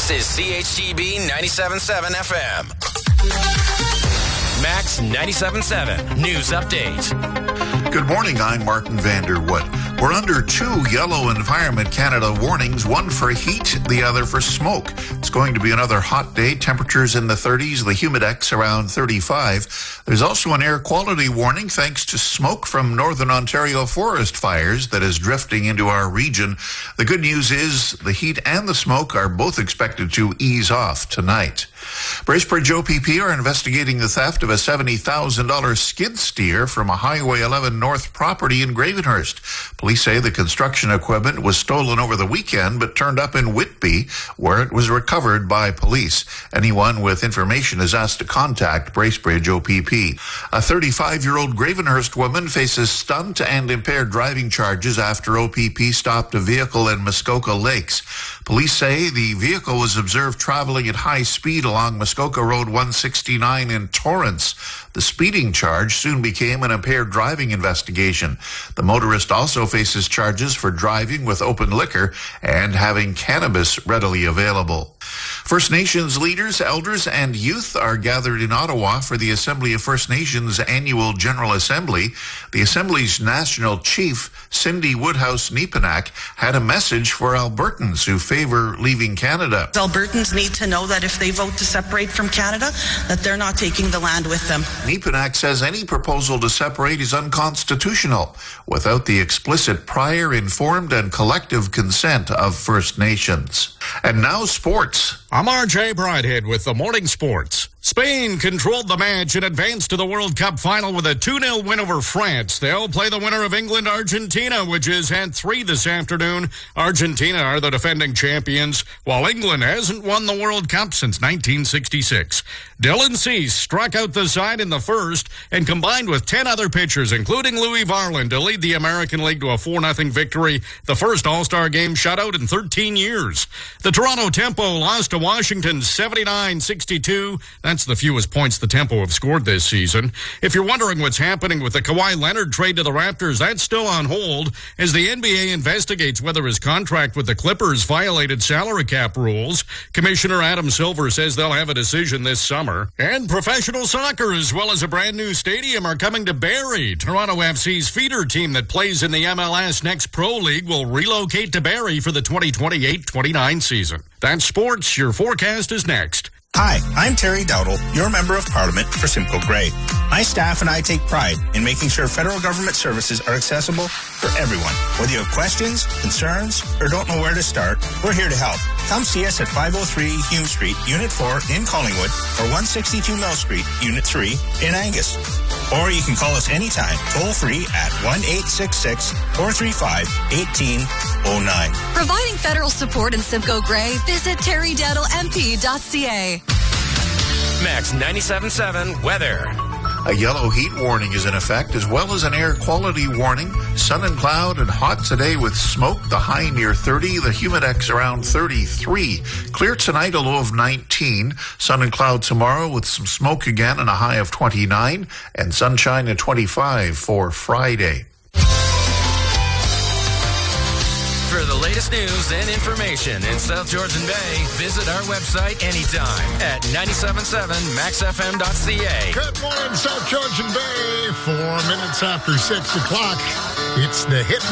This is CHGB 97.7 FM. Max 97.7 News Update. Good morning, I'm Martin Vanderwood. We're under 2 Yellow Environment Canada warnings, one for heat, the other for smoke. It's going to be another hot day, temperatures in the 30s, the humidex around 35. There's also an air quality warning thanks to smoke from Northern Ontario forest fires that is drifting into our region. The good news is the heat and the smoke are both expected to ease off tonight. Bracebridge OPP are investigating the theft of a $70,000 skid steer from a Highway 11 North property in Gravenhurst. Police say the construction equipment was stolen over the weekend but turned up in Whitby, where it was recovered by police. Anyone with information is asked to contact Bracebridge OPP. A 35-year-old Gravenhurst woman faces stunt and impaired driving charges after OPP stopped a vehicle in Muskoka Lakes. Police say the vehicle was observed traveling at high speed along Muskoka Road 169 in Torrance. The speeding charge soon became an impaired driving investigation. The motorist also faces charges for driving with open liquor and having cannabis readily available. First Nations leaders, elders, and youth are gathered in Ottawa for the Assembly of First Nations Annual General Assembly. The Assembly's National Chief, Cindy Woodhouse-Nepenak, had a message for Albertans who favor leaving Canada. Albertans need to know that if they vote to separate from Canada, that they're not taking the land with them. Nepenak says any proposal to separate is unconstitutional without the explicit prior, informed, and collective consent of First Nations. And now sports. I'm RJ Bridehead with the Morning Sports. Spain controlled the match and advanced to the World Cup final with a 2-0 win over France. They'll play the winner of England-Argentina, which is at 3 this afternoon. Argentina are the defending champions, while England hasn't won the World Cup since 1966. Dylan Cease struck out the side in the first and combined with 10 other pitchers, including Louis Varland, to lead the American League to a 4-0 victory, the first All-Star game shutout in 13 years. The Toronto Tempo lost to Washington 79-62. That's the fewest points the Tempo have scored this season. If you're wondering what's happening with the Kawhi Leonard trade to the Raptors, that's still on hold as the NBA investigates whether his contract with the Clippers violated salary cap rules. Commissioner Adam Silver says they'll have a decision this summer. And professional soccer, as well as a brand new stadium, are coming to Barrie. Toronto FC's feeder team that plays in the MLS Next Pro League will relocate to Barrie for the 2028-29 season. That's sports. Your forecast is next. Hi, I'm Terry Dowdle, your Member of Parliament for Simcoe Grey. My staff and I take pride in making sure federal government services are accessible for everyone. Whether you have questions, concerns, or don't know where to start, we're here to help. Come see us at 503 Hume Street, Unit 4 in Collingwood, or 162 Mill Street, Unit 3 in Angus. Or you can call us anytime, toll-free at 1-866-435-1809. Providing federal support in Simcoe Grey, visit terrydowdlemp.ca. Max 97.7 weather. A yellow heat warning is in effect, as well as an air quality warning. Sun and cloud and hot today with smoke, the high near 30, the humidex around 33. Clear tonight, a low of 19. Sun and cloud tomorrow with some smoke again and a high of 29. And sunshine at 25 for Friday. For the latest news and information in South Georgian Bay, visit our website anytime at 977maxfm.ca. Good morning, South Georgian Bay. 4 minutes after 6 o'clock. It's the hit.